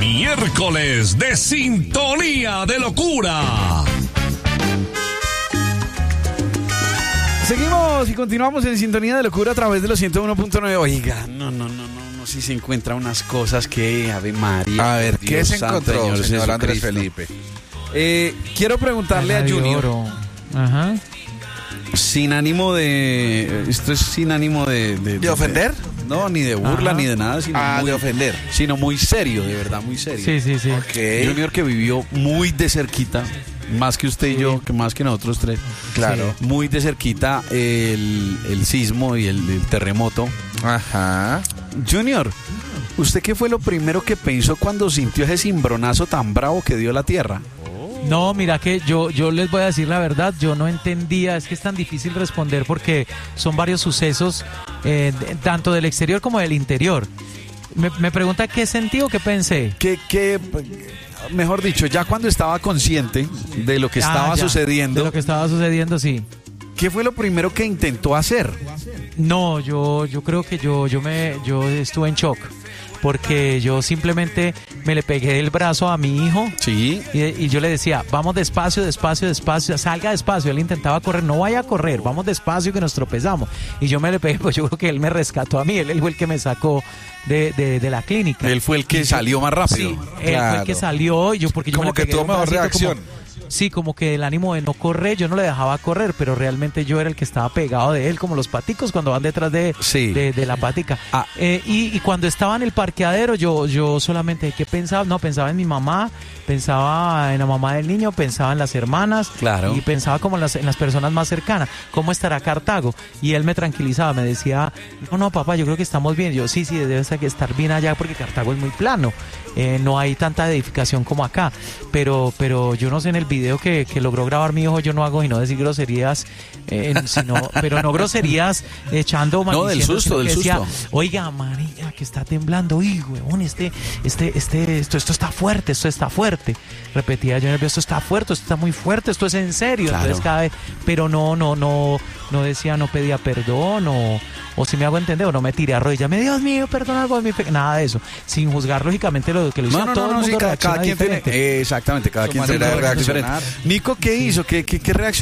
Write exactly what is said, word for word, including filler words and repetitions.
Miércoles de Sintonía de Locura. Seguimos y continuamos en Sintonía de Locura a través de los ciento uno punto nueve. Oiga, no, no, no, no, no, si se encuentra unas cosas que, Ave María. A ver, ¿qué Dios se santo, encontró, señor, señor Andrés Jesucristo. Felipe? Eh, quiero preguntarle a Junior, Ajá. sin ánimo de... Esto es sin ánimo de... ¿De, ¿De ofender? No, ni de burla, Ajá. ni de nada, sino, Ah, muy, de ofender. sino muy serio, de verdad, muy serio. Sí, sí, sí. Ok. Junior, que vivió muy de cerquita, más que usted y yo, que más que nosotros tres. Claro. Muy de cerquita el, el sismo y el, el terremoto. Ajá. Junior, ¿usted qué fue lo primero que pensó cuando sintió ese cimbronazo tan bravo que dio la tierra? No, mira que yo, yo les voy a decir la verdad, yo no entendía, es que es tan difícil responder porque son varios sucesos, eh, de- tanto del exterior como del interior. Me, me pregunta qué sentí o qué pensé. Que, que, mejor dicho, ya cuando estaba consciente de lo que Ah, estaba ya, sucediendo, De lo que estaba sucediendo, sí. ¿qué fue lo primero que intentó hacer? No, yo, yo creo que yo, yo me, yo estuve en shock porque yo simplemente me le pegué el brazo a mi hijo. Sí. Y, y yo le decía, vamos despacio, despacio, despacio, salga despacio. Él intentaba correr, no vaya a correr, vamos despacio que nos tropezamos. Y yo me le pegué, pues yo creo que él me rescató a mí, él, él fue el que me sacó de, de, de la clínica. Él fue el que salió más rápido. Sí, él fue Claro. el que salió, y yo porque yo Como me le que pegué tuvo un mejor bracito reacción. como- sí, como que el ánimo de no correr, yo no le dejaba correr, pero realmente yo era el que estaba pegado de él, como los paticos cuando van detrás de, Sí. de, de la patica. Ah. Eh, y, y cuando estaba en el parqueadero, yo, yo solamente, ¿qué pensaba? No, pensaba en mi mamá, pensaba en la mamá del niño, pensaba en las hermanas. Claro. Y pensaba como en las, en las personas más cercanas. ¿Cómo estará Cartago? Y él me tranquilizaba, me decía, no, no, papá, yo creo que estamos bien. Yo, sí, sí, debe estar bien allá porque Cartago es muy plano. Eh, no hay tanta edificación como acá. Pero, pero yo no sé, en el video que, que logró grabar mi hijo, yo no hago sino decir groserías, eh, sino, pero no groserías echando No, del maldiciendo, susto, sino del que decía, susto. oiga, María, que está temblando, uy, huevón, este, este, este, esto, esto está fuerte, esto está fuerte. Repetía yo nervioso, esto está fuerte, esto está muy fuerte, esto es en serio. Claro. Entonces cada vez, pero no, no, no, no decía, no pedía perdón, o, o si me hago entender, o no me tiré a rodillas, me Dios mío, perdona, algo mi pe-". Nada de eso. Sin juzgar lógicamente lo que lo hizo No, no, todo no, el no, mundo sí, cada, reacciona cada quien tiene... diferente. eh, exactamente, cada Su quien manera tiene de una reacción reaccionar. diferente. Nico, ¿qué hizo? ¿Qué, qué, qué reacción